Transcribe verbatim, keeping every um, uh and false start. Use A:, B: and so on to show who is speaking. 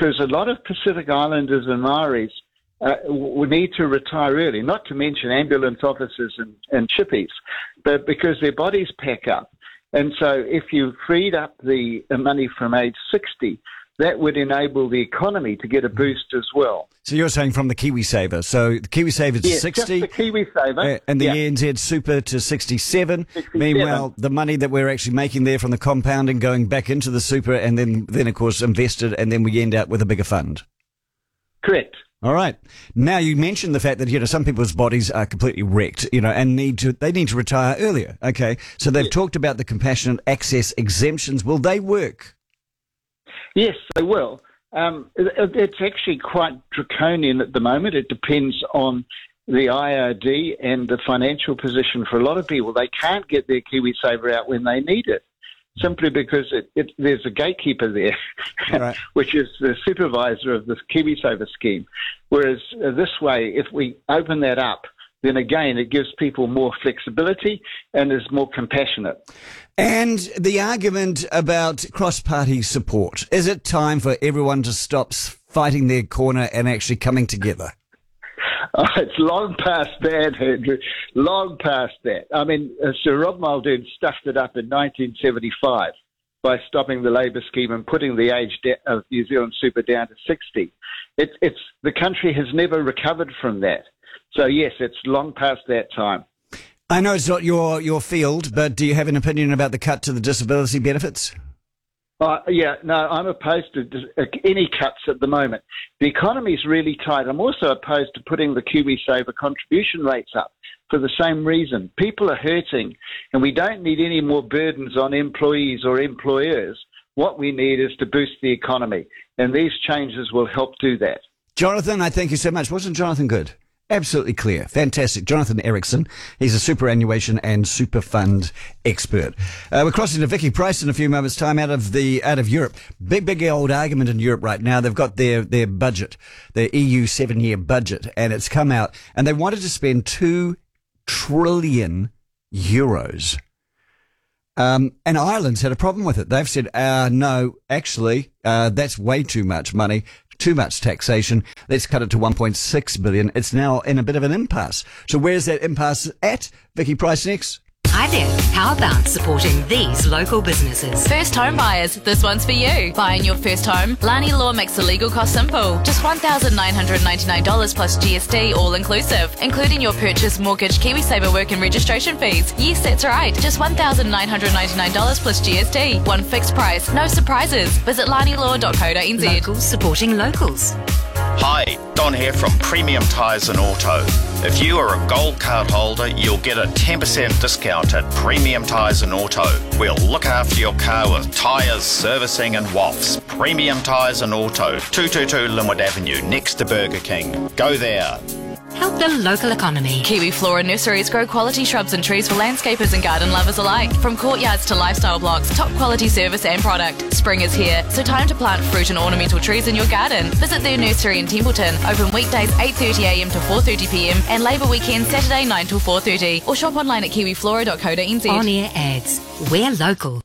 A: because a lot of Pacific Islanders and Maoris uh, will need to retire early, not to mention ambulance officers and, and chippies, but because their bodies pack up. And so if you freed up the money from age sixty, that would enable the economy to get a boost as well.
B: So you're saying from the KiwiSaver. So the KiwiSaver to
A: yes,
B: sixty.
A: Just the KiwiSaver.
B: Uh, and the
A: yeah.
B: A N Z Super to sixty-seven.
A: sixty-seven.
B: Meanwhile, the money that we're actually making there from the compounding going back into the Super and then, then of course, invested, and then we end up with a bigger fund.
A: Correct.
B: All right. Now, you mentioned the fact that, you know, some people's bodies are completely wrecked, you know, and need to, they need to retire earlier. Okay. So they've
A: yes.
B: talked about the compassionate access exemptions. Will they work?
A: Yes, they will. Um, it, it's actually quite draconian at the moment. It depends on the I R D and the financial position for a lot of people. They can't get their KiwiSaver out when they need it, simply because it, it, there's a gatekeeper there, right. which is the supervisor of the KiwiSaver scheme. Whereas uh, this way, if we open that up, then again, it gives people more flexibility and is more compassionate.
B: And the argument about cross-party support. Is it time for everyone to stop fighting their corner and actually coming together?
A: Oh, it's long past that, Andrew. Long past that. I mean, uh, Sir Rob Muldoon stuffed it up in nineteen seventy-five by stopping the Labour scheme and putting the age de- of New Zealand Super down to sixty. It, it's the country has never recovered from that. So, yes, it's long past that time.
B: I know it's not your, your field, but do you have an opinion about the cut to the disability benefits?
A: Uh, yeah, no, I'm opposed to dis- any cuts at the moment. The economy's really tight. I'm also opposed to putting the KiwiSaver contribution rates up for the same reason. People are hurting, and we don't need any more burdens on employees or employers. What we need is to boost the economy, and these changes will help do that.
B: Jonathan, I thank you so much. Wasn't Jonathan good? Absolutely clear. Fantastic. Jonathan Erickson. He's a superannuation and super fund expert. Uh, we're crossing to Vicky Price in a few moments' time out of the out of Europe. Big, big old argument in Europe right now. They've got their, their budget, their E U seven-year budget, and it's come out, and they wanted to spend two trillion euros. Um, and Ireland's had a problem with it. They've said, uh, no, actually, uh, that's way too much money. Too much taxation. Let's cut it to one point six billion. It's now in a bit of an impasse. So where's that impasse at? Vicky Price next.
C: Hi there. How about supporting these local businesses?
D: First home buyers, this one's for you. Buying your first home? Lani Law makes the legal cost simple. Just one thousand nine hundred ninety-nine dollars plus G S T, all inclusive, including your purchase, mortgage, KiwiSaver work and registration fees. Yes, that's right. Just one thousand nine hundred ninety-nine dollars plus G S T. One fixed price. No surprises. Visit lani law dot co dot n z.
C: Locals supporting locals.
E: Hi, Don here from Premium Tyres and Auto. If you are a gold card holder, you'll get a ten percent discount at Premium Tyres and Auto. We'll look after your car with tyres, servicing and wafts. Premium Tyres and Auto, two twenty-two Linwood Avenue, next to Burger King. Go there.
C: Help the local economy.
D: Kiwi Flora Nurseries grow quality shrubs and trees for landscapers and garden lovers alike. From courtyards to lifestyle blocks, top quality service and product. Spring is here, so time to plant fruit and ornamental trees in your garden. Visit their nursery in Templeton, open weekdays eight thirty a m to four thirty p m and Labour weekend Saturday nine till four thirty. Or shop online at kiwi flora dot co dot n z.
C: On-air ads. We're local.